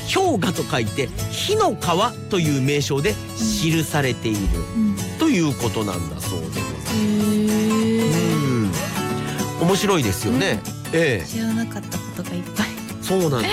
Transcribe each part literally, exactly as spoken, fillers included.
氷河と書いて火の川という名称で記されている、うん、ということなんだそうでございます。うん、面白いですよね、うん、ええ、 知らなかったことがいっぱい。 そうなんです、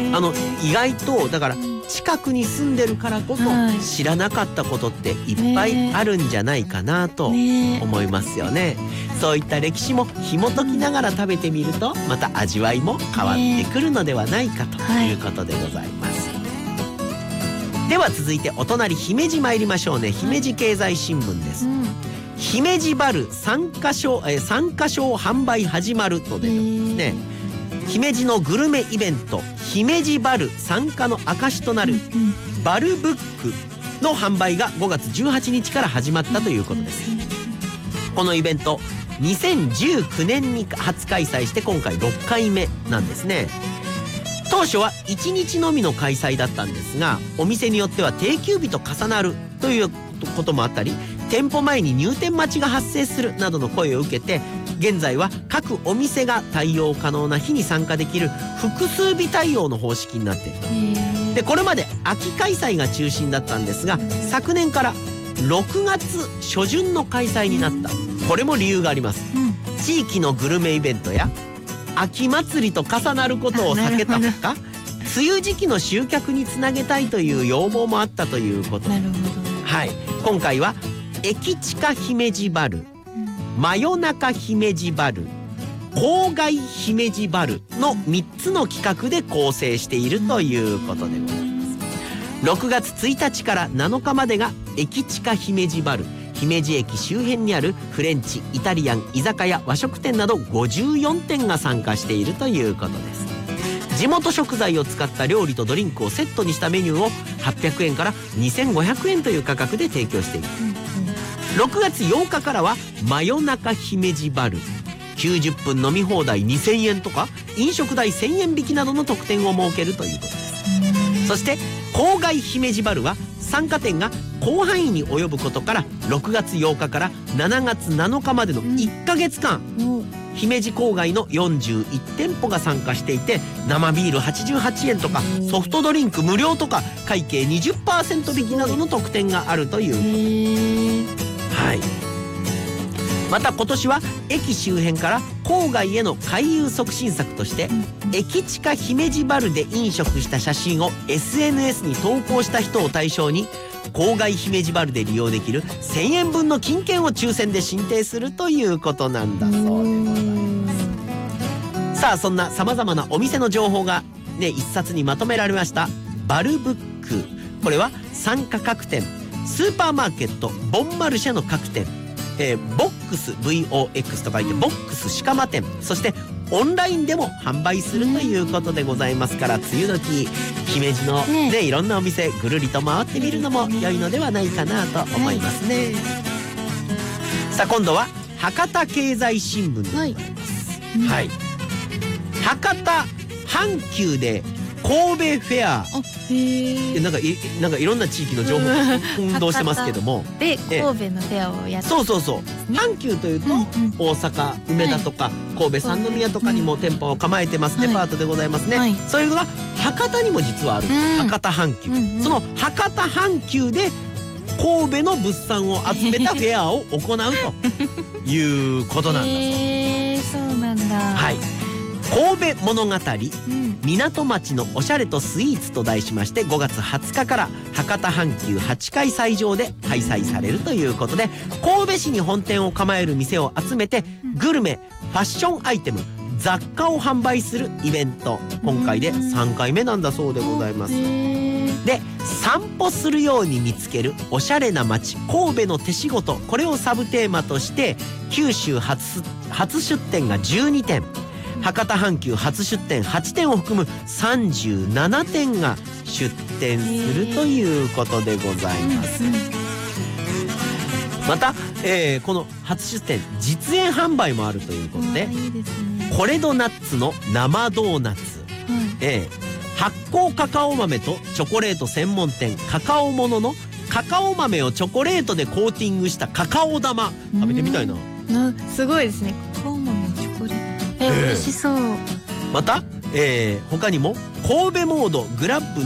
あの意外とだから近くに住んでるからこそ知らなかったことっていっぱいあるんじゃないかなと思いますよね。そういった歴史も紐解きながら食べてみるとまた味わいも変わってくるのではないかということでございます、はい、では続いてお隣姫路参りましょうね。姫路経済新聞です、うん、姫路バル参加賞、えー、参加賞販売始まると出てますね。姫路のグルメイベント姫路バル参加の証となるバルブックの販売がごがつじゅうはちにちから始まったということです。このイベントにせんじゅうきゅうねんに初開催して今回ろっかいめなんですね。当初はいちにちのみの開催だったんですが、お店によっては定休日と重なるということもあったり、店舗前に入店待ちが発生するなどの声を受けて、現在は各お店が対応可能な日に参加できる複数日対応の方式になっていると。でこれまで秋開催が中心だったんですが、昨年からろくがつしょじゅんの開催になった。これも理由があります、うん、地域のグルメイベントや秋祭りと重なることを避けたほか、梅雨時期の集客につなげたいという要望もあったということ。 なるほど、 はい、今回は駅近姫路バル、真夜中姫路バル、郊外姫路バルのみっつの企画で構成しているということでございます。ろくがつついたちからなのかまでが駅近姫路バル。姫路駅周辺にあるフレンチ、イタリアン、居酒屋、和食店などごじゅうよんてんが参加しているということです。地元食材を使った料理とドリンクをセットにしたメニューをはっぴゃくえんからにせんごひゃくえんという価格で提供している。ろくがつようかからは真夜中姫路バル。きゅうじゅっぷん飲み放題にせんえんとか飲食代せんえん引きなどの特典を設けるということです。そして郊外姫路バルは参加店が広範囲に及ぶことからろくがつようかからしちがつなのかまでのいっかげつかん、うん、姫路郊外のよんじゅういってんぽが参加していて、生ビールはちじゅうはちえんとかソフトドリンク無料とか会計 にじゅっパーセント 引きなどの特典があるということです。はい、また今年は駅周辺から郊外への回遊促進策として、うん、駅近姫路バルで飲食した写真を エスエヌエス に投稿した人を対象に郊外姫路バルで利用できるせんえんぶんの金券を抽選で申請するということなんだそうでございます。さあそんなさまざまなお店の情報がね一冊にまとめられましたバルブック。これは参加各店、スーパーマーケットボンマルシェの各店、えー、ボックス ブイオーエックス と書いてボックス鹿間店、そしてオンラインでも販売するということでございますから、梅雨時姫路のね、ねいろんなお店ぐるりと回ってみるのも良いのではないかなと思いますね、はい、さあ今度は博多経済新聞でございます、はいはい、博多阪急で神戸フェアでなんかいなんかいろんな地域の情報が混同してますけどもで神戸のフェアをやってそうそうそう阪急というと、うんうん、大阪梅田とか、はい、神戸三宮とかにも店舗を構えてます、デパートでございますね、はい、そういうのが博多にも実はある、うん、博多阪急、うんうん、その博多阪急で神戸の物産を集めたフェアを行うということなんだそうです。 へー、そうなんだ。 はい、神戸物語、うん、港町のおしゃれとスイーツと題しましてごがつはつかから博多阪急はちかい斎場で開催されるということで、神戸市に本店を構える店を集めてグルメ、ファッションアイテム、雑貨を販売するイベント、今回でさんかいめなんだそうでございます。で散歩するように見つけるおしゃれな街神戸の手仕事、これをサブテーマとして九州 初, 初出店がじゅうにてん、博多阪急初出店はちてんを含むさんじゅうななてんが出店するということでございます。また、えー、この初出店実演販売もあるということで、いいですね、コレドナッツの生ドーナツ、うん、えー発酵カカオ豆とチョコレート専門店カカオモノのカカオ豆をチョコレートでコーティングしたカカオ玉、食べてみたいな。 なすごいですね。カカオ豆のチョコレート、えー、美味しそう。 また、えー、他にも神戸モードグラップ